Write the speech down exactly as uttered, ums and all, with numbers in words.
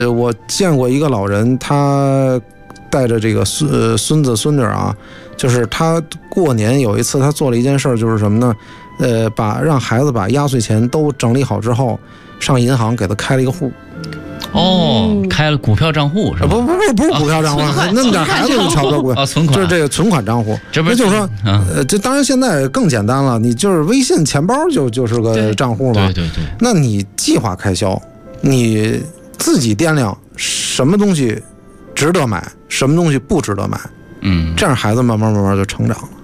呃，我见过一个老人，他带着这个孙呃孙子孙女啊，就是他过年有一次他做了一件事，就是什么呢？呃，把让孩子把压岁钱都整理好之后，上银行给他开了一个户。 哦，开了股票账户是吧？ 不不不不是股票账户，啊、那么点孩子就瞧不着股票啊，存款就是这个存款账户。 这不是就是说， 啊、 呃，这当然现在更简单了，你就是微信钱包就就是个账户嘛。 对对对。 那你计划开销，你自己掂量什么东西值得买，什么东西不值得买。 嗯， 这样孩子慢慢慢慢就成长了。